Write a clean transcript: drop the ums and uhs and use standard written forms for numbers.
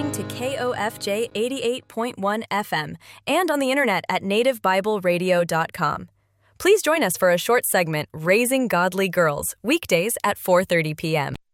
listening to KOFJ 88.1 FM and on the internet at nativebibleradio.com. Please join us for a short segment, Raising Godly Girls, weekdays at 4:30 p.m.